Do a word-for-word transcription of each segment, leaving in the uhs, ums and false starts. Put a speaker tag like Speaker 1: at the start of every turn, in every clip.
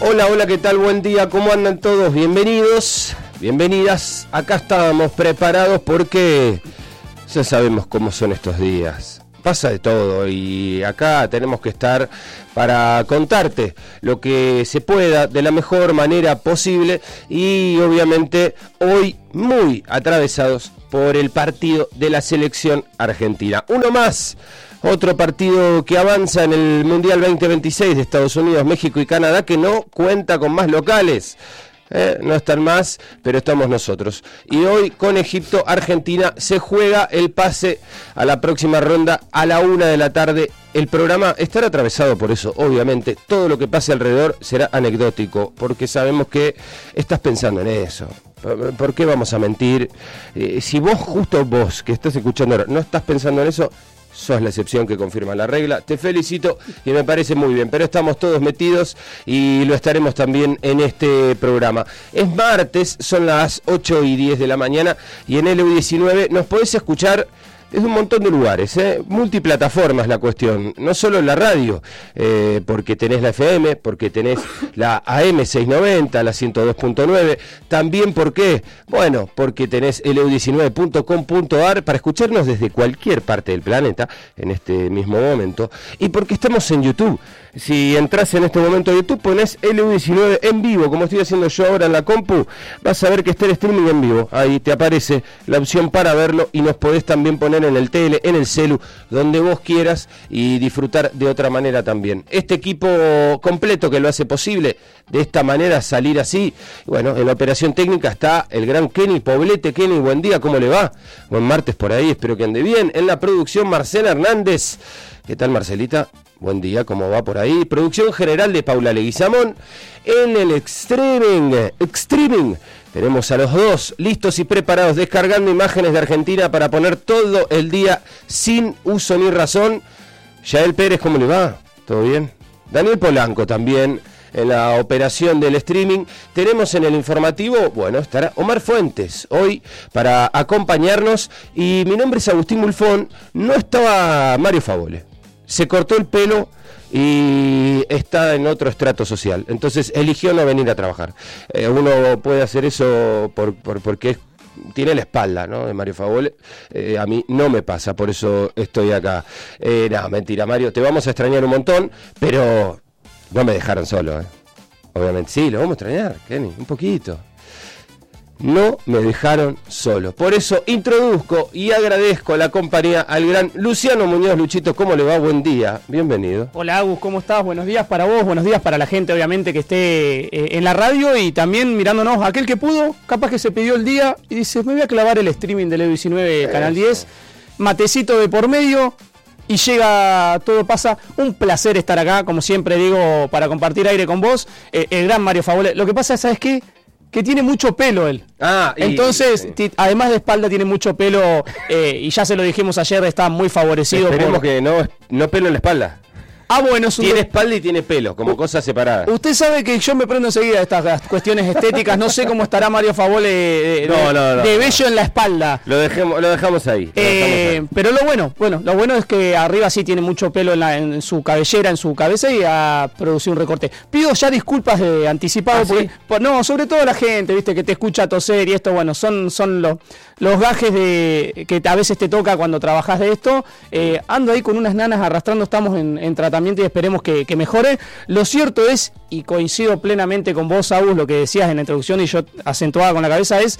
Speaker 1: Hola, hola, ¿qué tal? Buen día, ¿cómo andan todos? Bienvenidos, bienvenidas. Acá estábamos preparados porque ya sabemos cómo son estos días. Pasa de todo y acá tenemos que estar para contarte lo que se pueda de la mejor manera posible y obviamente hoy muy atravesados por el partido de la selección argentina. Uno más, otro partido que avanza en el Mundial veinte veintiséis de Estados Unidos, México y Canadá, que no cuenta con más locales. Eh, no están más, pero estamos nosotros. Y hoy con Egipto, Argentina, se juega el pase a la próxima ronda a la una de la tarde. El programa estará atravesado por eso, obviamente. Todo lo que pase alrededor será anecdótico, porque sabemos que estás pensando en eso. ¿Por qué vamos a mentir? Eh, si vos, justo vos, que estás escuchando ahora, no estás pensando en eso, sos la excepción que confirma la regla. Te felicito y me parece muy bien, pero estamos todos metidos y lo estaremos también en este programa. Es martes, son las ocho y diez de la mañana y en L U diecinueve nos podés escuchar desde un montón de lugares, ¿eh? Multiplataformas la cuestión, no solo en la radio, eh, porque tenés la F M, porque tenés la A M seiscientos noventa, la ciento dos punto nueve, también porque, bueno, porque tenés L U diecinueve punto com punto a r para escucharnos desde cualquier parte del planeta en este mismo momento, y porque estamos en YouTube. Si entras en este momento a YouTube, ponés L U diecinueve en vivo, como estoy haciendo yo ahora en la compu, vas a ver que está el streaming en vivo. Ahí te aparece la opción para verlo y nos podés también poner en el tele, en el celu, donde vos quieras y disfrutar de otra manera también. Este equipo completo que lo hace posible de esta manera, salir así. Bueno, en la operación técnica está el gran Kenny Poblete. Kenny, buen día, ¿cómo le va? Buen martes por ahí, espero que ande bien. En la producción, Marcela Hernández. ¿Qué tal, Marcelita? Buen día, ¿cómo va por ahí? Producción general de Paula Leguizamón. En el streaming, streaming, tenemos a los dos listos y preparados, descargando imágenes de Argentina para poner todo el día sin uso ni razón. Yael Pérez, ¿cómo le va? ¿Todo bien? Daniel Polanco también en la operación del streaming. Tenemos en el informativo, bueno, estará Omar Fuentes hoy para acompañarnos. Y mi nombre es Agustín Bulfón. No estaba Mario Favole. Se cortó el pelo y está en otro estrato social. Entonces eligió no venir a trabajar. Eh, uno puede hacer eso por, por, porque es, tiene la espalda, ¿no? De Mario Favole. Eh, a mí no me pasa, por eso estoy acá. Eh, no, mentira, Mario, te vamos a extrañar un montón, pero no me dejaron solo, ¿eh? Obviamente, sí, lo vamos a extrañar, Kenny, un poquito. No me dejaron solo. Por eso introduzco y agradezco la compañía al gran Luciano Muñoz. Luchito, ¿cómo le va? Buen día, bienvenido.
Speaker 2: Hola, Agus, ¿cómo estás? Buenos días para vos, buenos días para la gente, obviamente, que esté eh, en la radio y también mirándonos. Aquel que pudo, capaz que se pidió el día y dice, me voy a clavar el streaming del L U diecinueve, Canal diez, matecito de por medio. Y llega, todo pasa, un placer estar acá, como siempre digo, para compartir aire con vos, eh, el gran Mario Favole. Lo que pasa, ¿sabes qué? Que tiene mucho pelo él. Ah, y, entonces, y, t- además de espalda, tiene mucho pelo, eh, y ya se lo dijimos ayer, está muy favorecido.
Speaker 1: Esperemos
Speaker 2: por...
Speaker 1: que no, no pelo en la espalda.
Speaker 2: Ah, bueno, su...
Speaker 1: tiene espalda y tiene pelo, como uh, cosas separadas.
Speaker 2: Usted sabe que yo me prendo enseguida de estas cuestiones estéticas. No sé cómo estará Mario Favole de,
Speaker 1: no,
Speaker 2: de,
Speaker 1: no, no,
Speaker 2: de bello en la espalda.
Speaker 1: Lo dejemos, lo dejamos ahí. Lo
Speaker 2: eh,
Speaker 1: dejamos ahí.
Speaker 2: Pero lo bueno, bueno, lo bueno es que arriba sí tiene mucho pelo en, la, en su cabellera, en su cabeza, y ha producido un recorte. Pido ya disculpas de anticipado, ¿Ah, porque, sí? por, no, sobre todo la gente, viste, que te escucha toser y esto, bueno, son, son los, los gajes de que a veces te toca cuando trabajas de esto. Eh, ando ahí con unas nanas arrastrando, estamos en, en tratamiento y esperemos que que mejore. Lo cierto es, y coincido plenamente con vos, Agus, lo que decías en la introducción y yo acentuaba con la cabeza, es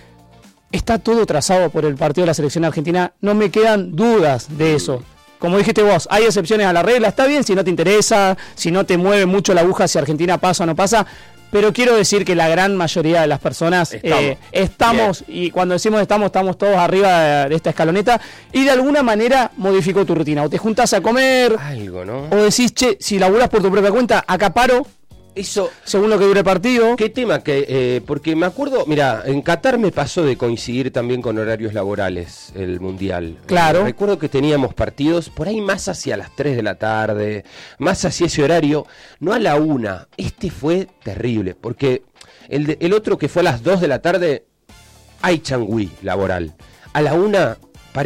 Speaker 2: está todo trazado por el partido de la selección argentina, no me quedan dudas de eso. Como dijiste vos, hay excepciones a la regla, está bien si no te interesa, si no te mueve mucho la aguja si Argentina pasa o no pasa, pero quiero decir que la gran mayoría de las personas estamos, eh, estamos y cuando decimos estamos, estamos todos arriba de, de esta escaloneta, y de alguna manera modificó tu rutina. O te juntás a comer,
Speaker 1: algo, ¿no?
Speaker 2: O decís, che, si laburás por tu propia cuenta, acá paro.
Speaker 1: Eso,
Speaker 2: según lo que dure el partido.
Speaker 1: ¿Qué tema? que eh, Porque me acuerdo, mira, en Qatar me pasó de coincidir también con horarios laborales el Mundial.
Speaker 2: Claro.
Speaker 1: Eh, recuerdo que teníamos partidos por ahí más hacia las tres de la tarde, más hacia ese horario, no a la una. Este fue terrible, porque el, de, el otro que fue a las dos de la tarde, hay changüí laboral. A la una parece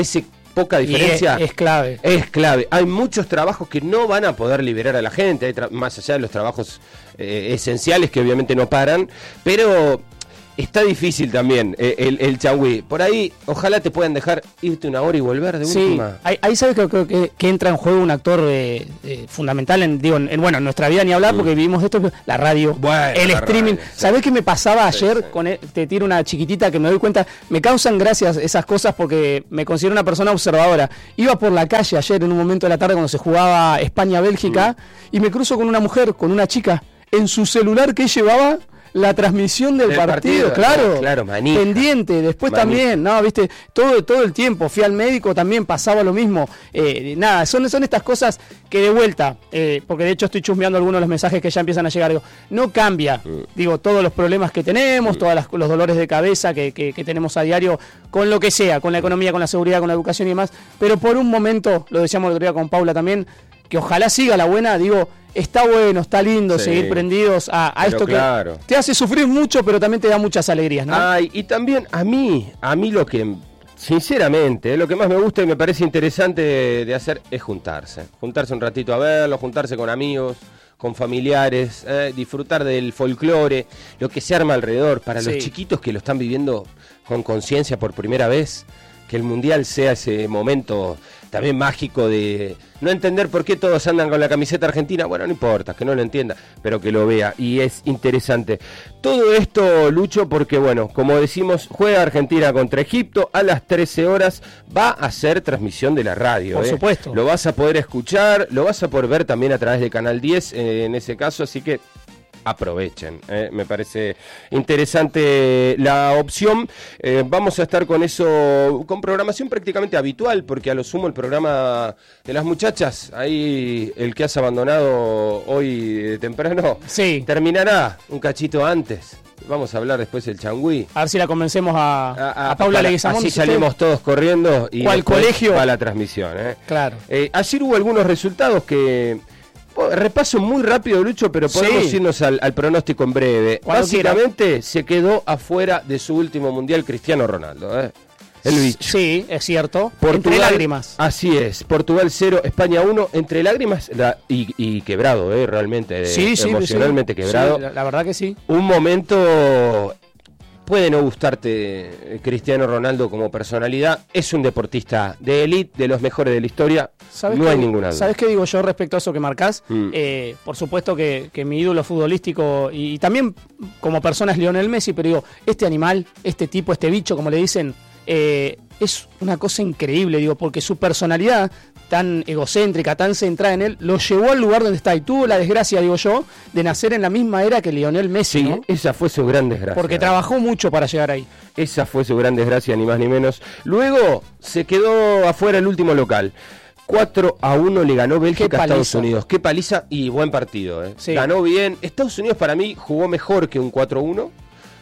Speaker 1: poca diferencia.
Speaker 2: Es, es clave.
Speaker 1: Es clave. Hay muchos trabajos que no van a poder liberar a la gente, hay tra- más allá de los trabajos eh, esenciales que obviamente no paran, pero está difícil también eh, el, el changüí. Por ahí, ojalá te puedan dejar irte una hora y volver de
Speaker 2: sí,
Speaker 1: última.
Speaker 2: Ahí, ahí sabes que creo que, que entra en juego un actor eh, eh, fundamental en, digo, en, en, bueno, en nuestra vida ni hablar, mm. porque vivimos esto, la radio, bueno, el streaming. Radio, sí. ¿Sabés qué me pasaba ayer? Sí, sí. Con el, te tiro una chiquitita que me doy cuenta, me causan gracias esas cosas porque me considero una persona observadora. Iba por la calle ayer en un momento de la tarde cuando se jugaba España-Bélgica mm. y me cruzo con una mujer, con una chica, en su celular que llevaba la transmisión del, del partido, partido, claro,
Speaker 1: claro, manija,
Speaker 2: pendiente, después manija. También, no, viste, todo, todo el tiempo, fui al médico, también pasaba lo mismo, eh, nada, son, son estas cosas que de vuelta, eh, porque de hecho estoy chusmeando algunos de los mensajes que ya empiezan a llegar, digo, no cambia, mm. digo, todos los problemas que tenemos, mm. todos los dolores de cabeza que, que, que tenemos a diario, con lo que sea, con la economía, con la seguridad, con la educación y demás, pero por un momento, lo decíamos el otro día con Paula también, que ojalá siga la buena, digo, está bueno, está lindo sí. seguir prendidos a, a esto claro. que te hace sufrir mucho, pero también te da muchas alegrías, ¿no?
Speaker 1: Ay, y también a mí, a mí lo que, sinceramente, lo que más me gusta y me parece interesante de, de hacer es juntarse. Juntarse un ratito a verlo, juntarse con amigos, con familiares, eh, disfrutar del folclore, lo que se arma alrededor, para sí. los chiquitos que lo están viviendo con conciencia por primera vez, que el Mundial sea ese momento también mágico de no entender por qué todos andan con la camiseta argentina. Bueno, no importa, que no lo entienda, pero que lo vea, y es interesante. Todo esto, Lucho, porque bueno, como decimos, juega Argentina contra Egipto a las trece horas, va a ser transmisión de la radio.
Speaker 2: Por
Speaker 1: eh.
Speaker 2: supuesto.
Speaker 1: Lo vas a poder escuchar, lo vas a poder ver también a través de Canal diez eh, en ese caso, así que aprovechen, eh. me parece interesante la opción. Eh, vamos a estar con eso, con programación prácticamente habitual, porque a lo sumo el programa de las muchachas, ahí el que has abandonado hoy de temprano,
Speaker 2: sí.
Speaker 1: terminará un cachito antes. Vamos a hablar después del changüí.
Speaker 2: A ver si la convencemos a, a, a, a Paula Leguizamón.
Speaker 1: Así salimos usted? todos corriendo y
Speaker 2: al colegio
Speaker 1: va la transmisión. Eh.
Speaker 2: Claro.
Speaker 1: Eh, ayer hubo algunos resultados que... Repaso muy rápido, Lucho, pero podemos sí. irnos al, al pronóstico en breve. Cuando Básicamente quiera. Se quedó afuera de su último mundial Cristiano Ronaldo. ¿eh? El bicho.
Speaker 2: Sí, es cierto.
Speaker 1: Portugal,
Speaker 2: entre lágrimas.
Speaker 1: Así es. Portugal cero, España uno. Entre lágrimas la, y, y quebrado, ¿eh? realmente.
Speaker 2: Sí, sí,
Speaker 1: emocionalmente
Speaker 2: sí.
Speaker 1: quebrado.
Speaker 2: Sí, la, la verdad que sí.
Speaker 1: Un momento... Puede no gustarte Cristiano Ronaldo como personalidad, es un deportista de élite, de los mejores de la historia, no
Speaker 2: qué,
Speaker 1: hay ninguna duda.
Speaker 2: ¿Sabes qué digo yo respecto a eso que marcás? Mm. Eh, por supuesto que, que mi ídolo futbolístico y, y también como persona es Lionel Messi, pero digo, este animal, este tipo, este bicho, como le dicen, eh, es una cosa increíble, digo, porque su personalidad tan egocéntrica, tan centrada en él, lo llevó al lugar donde está y tuvo la desgracia, digo yo, de nacer en la misma era que Lionel Messi,
Speaker 1: sí,
Speaker 2: ¿no?
Speaker 1: Esa fue su gran desgracia.
Speaker 2: Porque trabajó mucho para llegar ahí.
Speaker 1: Esa fue su gran desgracia, ni más ni menos. Luego se quedó afuera el último local. cuatro a uno le ganó Bélgica a Estados Unidos. Qué paliza y buen partido, ¿eh? Sí. Ganó bien. Estados Unidos para mí jugó mejor que un cuatro a uno.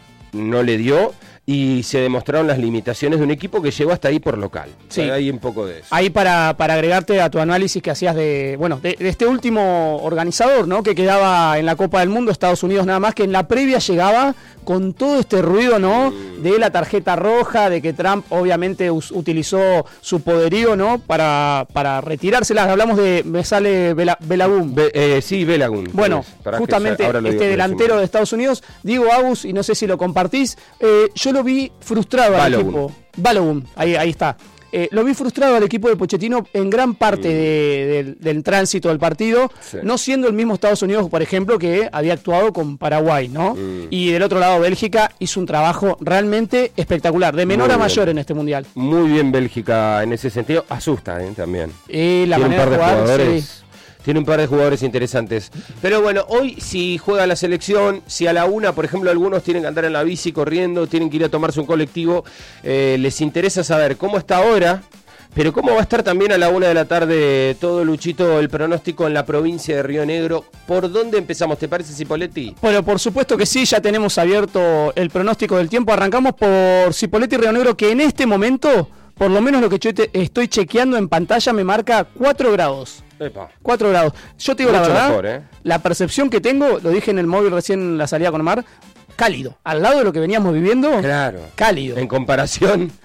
Speaker 1: No le dio. Y se demostraron las limitaciones de un equipo que llegó hasta ahí por local.
Speaker 2: Sí.
Speaker 1: Hay un poco de eso.
Speaker 2: Ahí para, para agregarte a tu análisis que hacías de, bueno, de, de este último organizador, ¿no? Que quedaba en la Copa del Mundo, Estados Unidos nada más, que en la previa llegaba con todo este ruido, ¿no? Mm. De la tarjeta roja, de que Trump obviamente us, utilizó su poderío, ¿no? Para, para retirárselas. Hablamos de, me sale Bela, Belagun.
Speaker 1: Be, eh, sí, Belagun.
Speaker 2: Bueno, justamente ya, este delantero de Estados Unidos, Diego Agus, y no sé si lo compartís, eh, yo lo vi frustrado al
Speaker 1: Balogun.
Speaker 2: equipo. Balogun, ahí, ahí está. Eh, lo vi frustrado al equipo de Pochettino en gran parte mm. de, de, del tránsito del partido, sí. no siendo el mismo Estados Unidos, por ejemplo, que había actuado con Paraguay, ¿no? Mm. Y del otro lado, Bélgica hizo un trabajo realmente espectacular, de menor Muy a mayor bien. En este Mundial.
Speaker 1: Muy bien Bélgica en ese sentido, asusta ¿eh? También.
Speaker 2: Eh, la
Speaker 1: Tiene
Speaker 2: manera
Speaker 1: un par de,
Speaker 2: de jugar,
Speaker 1: jugadores.
Speaker 2: Sí.
Speaker 1: Tiene un par de jugadores interesantes. Pero bueno, hoy si juega la selección, si a la una, por ejemplo, algunos tienen que andar en la bici corriendo, tienen que ir a tomarse un colectivo, eh, les interesa saber cómo está ahora, pero cómo va a estar también a la una de la tarde todo, Luchito, el pronóstico en la provincia de Río Negro. ¿Por dónde empezamos? ¿Te parece, Cipoletti?
Speaker 2: Bueno, por supuesto que sí, ya tenemos abierto el pronóstico del tiempo. Arrancamos por Cipoletti y Río Negro, que en este momento, por lo menos lo que yo te estoy chequeando en pantalla, me marca cuatro grados.
Speaker 1: Epa.
Speaker 2: cuatro grados. Yo te digo
Speaker 1: Mucho
Speaker 2: la verdad,
Speaker 1: mejor, ¿eh?
Speaker 2: La percepción que tengo, lo dije en el móvil recién en la salida con Omar, cálido. Al lado de lo que veníamos viviendo,
Speaker 1: claro.
Speaker 2: cálido.
Speaker 1: En comparación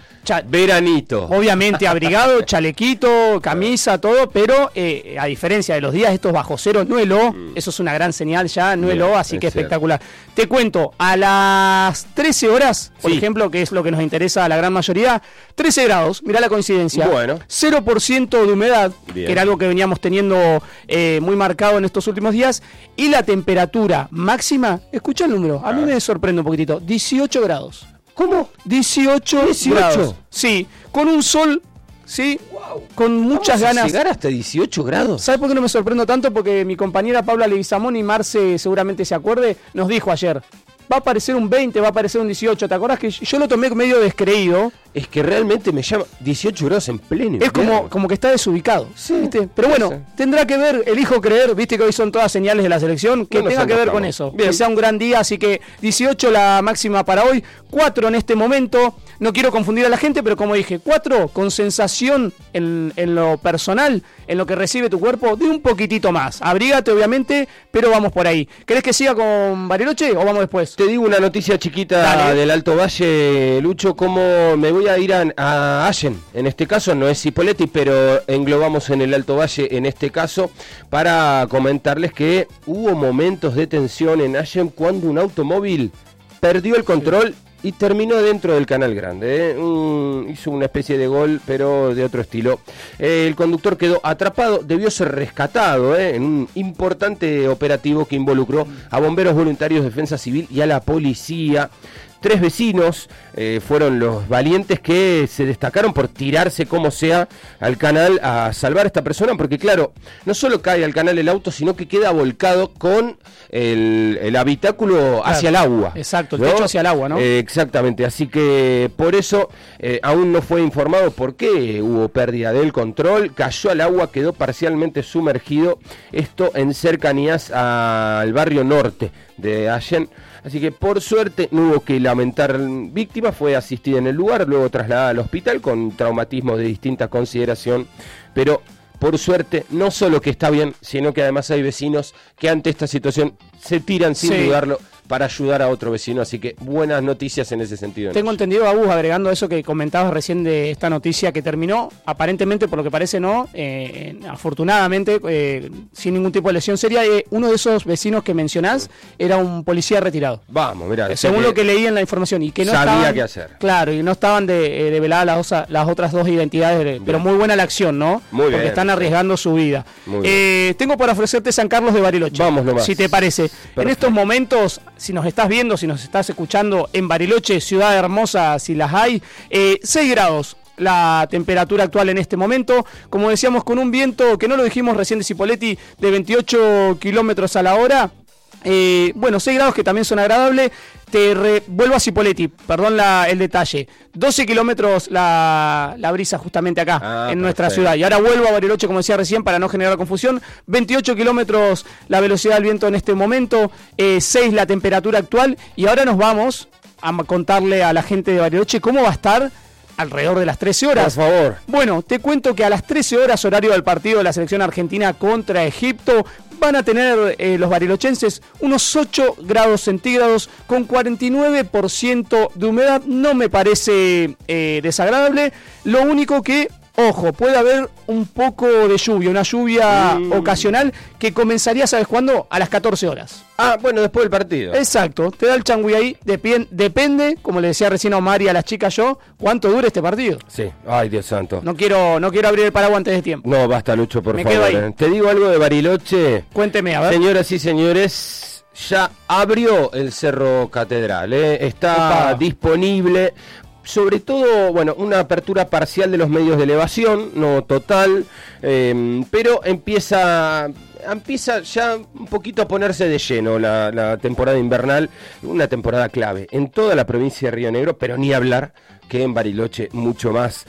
Speaker 2: Cha-
Speaker 1: veranito.
Speaker 2: Obviamente abrigado, chalequito, camisa, todo, pero eh, a diferencia de los días estos bajo cero, no heló, mm. eso es una gran señal ya, no heló, así que espectacular. Cierto. Te cuento, a las trece horas, por sí. ejemplo, que es lo que nos interesa a la gran mayoría, trece grados, mirá la coincidencia,
Speaker 1: bueno.
Speaker 2: cero por ciento de humedad, Bien. que era algo que veníamos teniendo eh, muy marcado en estos últimos días, y la temperatura máxima, escucha el número, a ah. mí me sorprende un poquitito, dieciocho grados.
Speaker 1: ¿Cómo?
Speaker 2: dieciocho, dieciocho grados. Sí, con un sol, sí, wow. con muchas
Speaker 1: ¿Vamos
Speaker 2: ganas.
Speaker 1: A llegar hasta dieciocho grados.
Speaker 2: ¿Sabes por qué no me sorprendo tanto? Porque mi compañera Paula Leguizamón y Marce seguramente se acuerde, nos dijo ayer, va a aparecer un veinte, va a aparecer un dieciocho. ¿Te acordás que yo lo tomé medio descreído?
Speaker 1: Es que realmente me llama dieciocho grados en pleno.
Speaker 2: Es como, como que está desubicado.
Speaker 1: Sí,
Speaker 2: ¿viste? Pero bueno, sí. tendrá que ver, elijo creer, viste que hoy son todas señales de la selección, que no tenga que ver con eso. Bien. Que sea un gran día, así que dieciocho la máxima para hoy, cuatro en este momento. No quiero confundir a la gente, pero como dije, cuatro con sensación en, en lo personal, en lo que recibe tu cuerpo, de un poquitito más. Abrígate, obviamente, pero vamos por ahí. ¿Querés que siga con Bariloche o vamos después?
Speaker 1: Te digo una noticia chiquita Dale. del Alto Valle, Lucho, como me voy a ir a, a Allen. En este caso no es Cipolletti, pero englobamos en el Alto Valle en este caso, para comentarles que hubo momentos de tensión en Allen cuando un automóvil perdió el control. Sí. Y terminó dentro del Canal Grande, ¿eh? Un, hizo una especie de gol, pero de otro estilo. Eh, el conductor quedó atrapado, debió ser rescatado ¿eh? en un importante operativo que involucró a bomberos voluntarios, defensa civil y a la policía. Tres vecinos eh, fueron los valientes que se destacaron por tirarse como sea al canal a salvar a esta persona, porque claro, no solo cae al canal el auto, sino que queda volcado con el, el habitáculo claro, hacia el agua.
Speaker 2: Exacto, el
Speaker 1: ¿no?
Speaker 2: techo hacia el agua, ¿no?
Speaker 1: Eh, exactamente, así que por eso eh, aún no fue informado por qué hubo pérdida del control, cayó al agua, quedó parcialmente sumergido, esto en cercanías al barrio norte de Allen. Así que por suerte no hubo que lamentar víctima, fue asistida en el lugar, luego trasladada al hospital con traumatismos de distinta consideración, pero por suerte no solo que está bien, sino que además hay vecinos que ante esta situación se tiran sin sí. dudarlo para ayudar a otro vecino, así que buenas noticias en ese sentido.
Speaker 2: Tengo entendido, Agus, agregando eso que comentabas recién de esta noticia que terminó, aparentemente, por lo que parece no, eh, afortunadamente, eh, sin ningún tipo de lesión seria, eh, uno de esos vecinos que mencionás era un policía retirado.
Speaker 1: Vamos, mirá.
Speaker 2: Eh, según lo que leí en la información. Y que no
Speaker 1: sabía
Speaker 2: estaban,
Speaker 1: qué hacer.
Speaker 2: Claro, y no estaban de, eh, develadas las, dos, las otras dos identidades, bien. Pero muy buena la acción, ¿no?
Speaker 1: Muy bien.
Speaker 2: Porque están arriesgando su vida. Eh, tengo para ofrecerte San Carlos de Bariloche.
Speaker 1: Vamos nomás.
Speaker 2: Si te parece. Perfecto. En estos momentos, si nos estás viendo, si nos estás escuchando en Bariloche, ciudad hermosa, si las hay, eh, seis grados la temperatura actual en este momento, como decíamos, con un viento que no lo dijimos recién de Cipolletti, de veintiocho kilómetros a la hora. Eh, bueno, seis grados que también son agradables. Te re, vuelvo a Cipolletti, perdón la, el detalle. doce kilómetros la, la brisa justamente acá, ah, en perfecto. Nuestra ciudad. Y ahora vuelvo a Bariloche, como decía recién, para no generar confusión. veintiocho kilómetros la velocidad del viento en este momento, eh, seis la temperatura actual. Y ahora nos vamos a contarle a la gente de Bariloche cómo va a estar alrededor de las trece horas.
Speaker 1: Por favor.
Speaker 2: Bueno, te cuento que a las trece horas, horario del partido de la selección argentina contra Egipto, van a tener eh, los barilochenses unos ocho grados centígrados con cuarenta y nueve por ciento de humedad. No me parece eh, desagradable. Lo único que, ojo, puede haber un poco de lluvia, una lluvia mm. ocasional que comenzaría, ¿sabes cuándo? A las catorce horas.
Speaker 1: Ah, bueno, después del partido.
Speaker 2: Exacto, te da el changüí ahí, depend, depende, como le decía recién a Omar y a las chicas yo, cuánto dure este partido.
Speaker 1: Sí, ay Dios santo.
Speaker 2: No quiero, no quiero abrir el paraguas antes de tiempo.
Speaker 1: No, basta Lucho, por
Speaker 2: Me
Speaker 1: favor. Eh. Te digo algo de Bariloche.
Speaker 2: Cuénteme, a ver.
Speaker 1: Señoras y señores, ya abrió el Cerro Catedral, ¿eh? Está Opa. disponible. Sobre todo, bueno, una apertura parcial de los medios de elevación, no total, eh, pero empieza, empieza ya un poquito a ponerse de lleno la, la temporada invernal, una temporada clave en toda la provincia de Río Negro, pero ni hablar que en Bariloche mucho más.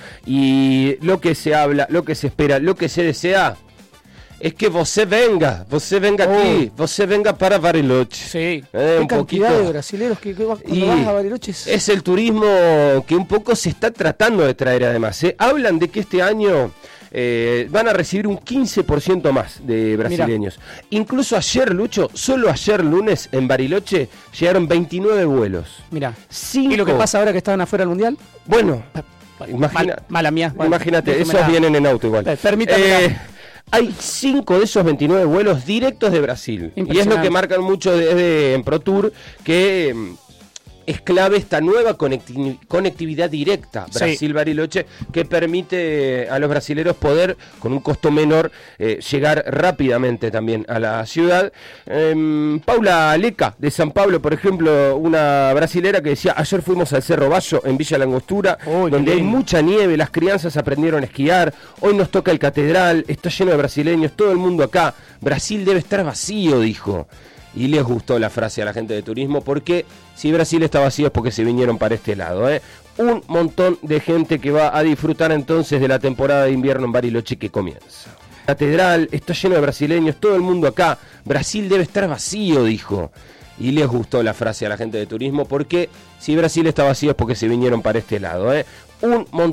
Speaker 1: Y lo que se habla, lo que se espera, lo que se desea es que você venga, você venga oh. aquí, você venga para Bariloche.
Speaker 2: Sí,
Speaker 1: eh,
Speaker 2: qué cantidad poquito. de brasileros que, que cuando
Speaker 1: y
Speaker 2: vas a Bariloche es...
Speaker 1: es el turismo que un poco se está tratando de traer además. ¿eh? Hablan de que este año eh, van a recibir un quince por ciento más de brasileños. Mirá. Incluso ayer, Lucho, solo ayer lunes en Bariloche llegaron veintinueve vuelos.
Speaker 2: Mirá,
Speaker 1: Cinco...
Speaker 2: ¿y lo que pasa ahora que estaban afuera del Mundial?
Speaker 1: Bueno... Imagina,
Speaker 2: Mal, mala mía. Bueno,
Speaker 1: imagínate, esos la... vienen en auto igual.
Speaker 2: Permítame.
Speaker 1: Eh, hay cinco de esos veintinueve vuelos directos de Brasil. Y es lo que marcan mucho desde en Pro Tour, que es clave esta nueva conecti- conectividad directa Brasil-Bariloche, que permite a los brasileros poder, con un costo menor, eh, llegar rápidamente también a la ciudad. Eh, Paula Leca, de San Pablo, por ejemplo, una brasilera que decía, ayer fuimos al Cerro Bayo, en Villa Langostura, oh, donde hay mucha nieve, las crianzas aprendieron a esquiar, hoy nos toca el Catedral, está lleno de brasileños, todo el mundo acá, Brasil debe estar vacío, dijo. Y les gustó la frase a la gente de turismo, porque si Brasil está vacío es porque se vinieron para este lado, ¿eh? Un montón de gente que va a disfrutar entonces de la temporada de invierno en Bariloche que comienza. Catedral, está lleno de brasileños, todo el mundo acá, Brasil debe estar vacío, dijo. Y les gustó la frase a la gente de turismo, porque si Brasil está vacío es porque se vinieron para este lado, ¿eh? Un montón